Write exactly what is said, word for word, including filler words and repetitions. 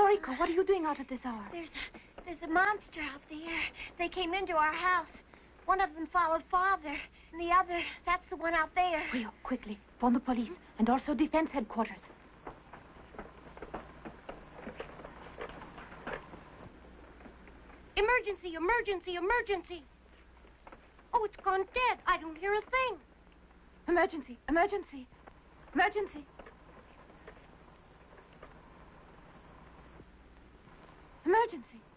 Noriko, what are you doing out at this hour? There's a, there's a monster out there. They came into our house. One of them followed Father, and the other, that's the one out there. Rio, quickly, phone the police, and also defense headquarters. Emergency, emergency, emergency. Oh, it's gone dead. I don't hear a thing. Emergency, emergency, emergency. Emergency.